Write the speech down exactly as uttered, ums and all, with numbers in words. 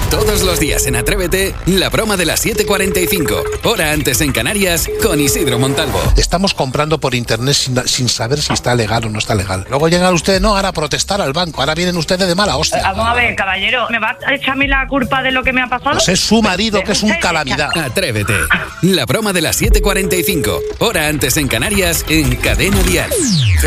Todos los días en Atrévete, la broma de las siete cuarenta y cinco, hora antes en Canarias, con Isidro Montalvo. Estamos comprando por internet sin, sin saber si está legal o no está legal. Luego llegan ustedes, no, ahora a protestar al banco, ahora vienen ustedes de mala hostia. Vamos a ver, caballero, ¿me va a echar a mí la culpa de lo que me ha pasado? Pues es su marido, que es un calamidad. Atrévete, la broma de las siete cuarenta y cinco, hora antes en Canarias, en Cadena Dial.